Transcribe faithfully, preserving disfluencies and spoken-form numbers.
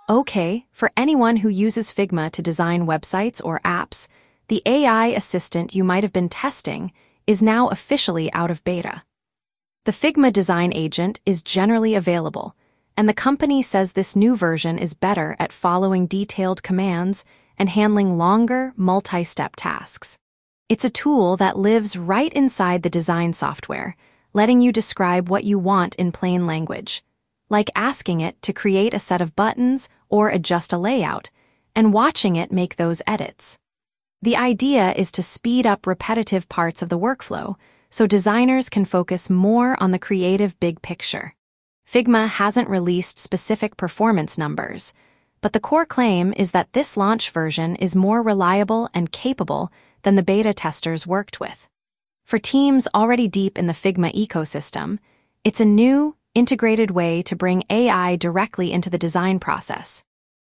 Okay, for anyone who uses Figma to design websites or apps, the A I assistant you might have been testing is now officially out of beta. The Figma Design Agent is generally available, and the company says this new version is better at following detailed commands and handling longer, multi-step tasks. It's a tool that lives right inside the design software, letting you describe what you want in plain language, like asking it to create a set of buttons or adjust a layout, and watching it make those edits. The idea is to speed up repetitive parts of the workflow so designers can focus more on the creative big picture. Figma hasn't released specific performance numbers, but the core claim is that this launch version is more reliable and capable than the beta testers worked with. For teams already deep in the Figma ecosystem, it's a new, integrated way to bring A I directly into the design process.